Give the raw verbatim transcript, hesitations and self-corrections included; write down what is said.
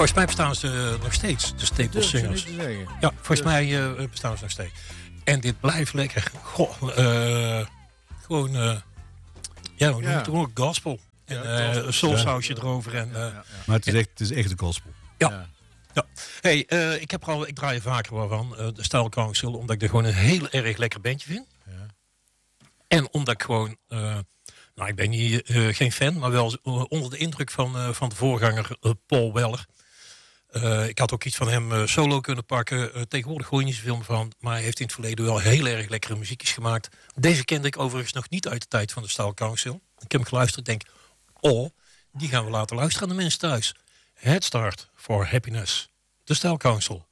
Volgens mij bestaan ze uh, nog steeds, de Staple Singers. Ja, volgens dus. mij uh, bestaan ze nog steeds. En dit blijft lekker. Goh, uh, gewoon, uh, ja, we noemen het ook gospel. Ja, uh, soulsausje ja. erover. En, uh, ja, ja, ja. Maar het is, echt, het is echt een gospel. Ja. ja. ja. Hey, uh, ik heb er al, ik draai er vaker wel van, uh, de Style Council, omdat ik er gewoon een heel erg lekker bandje vind. Ja. En omdat ik gewoon, uh, nou ik ben niet, uh, geen fan, maar wel uh, onder de indruk van, uh, van de voorganger uh, Paul Weller. Uh, ik had ook iets van hem uh, solo kunnen pakken. Uh, tegenwoordig gooi je niet zoveel meer van. Maar hij heeft in het verleden wel heel erg lekkere muziekjes gemaakt. Deze kende ik overigens nog niet uit de tijd van de Style Council. Ik heb hem geluisterd en denk, oh, die gaan we laten luisteren aan de mensen thuis. Head Start for Happiness. De Style Council.